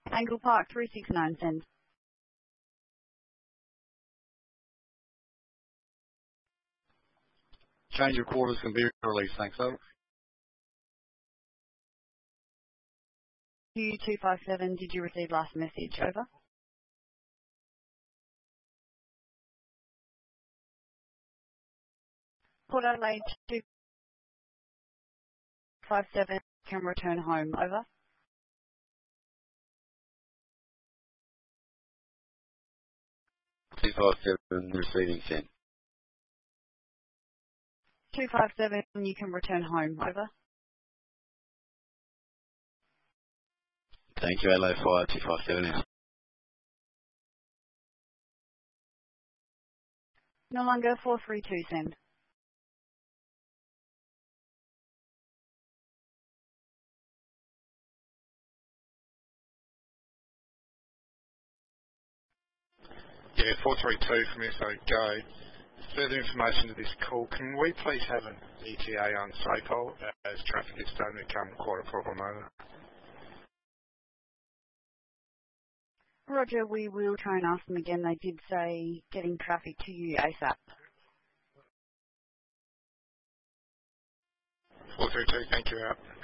Angle Park 369 send. Change of quarters can be released, thanks, over. Q257, did you receive last message, over? Port Adelaide 257, can return home, over. Receiving send. 257, you can return home, over. Thank you, Adelaide Fire 257. No longer 432 send. Yeah, 432 from SO Go. Further information to this call, can we please have an ETA on Sapole as traffic is starting to become quite a problem over? Roger, we will try and ask them again. They did say getting traffic to you ASAP. 432, thank you, out.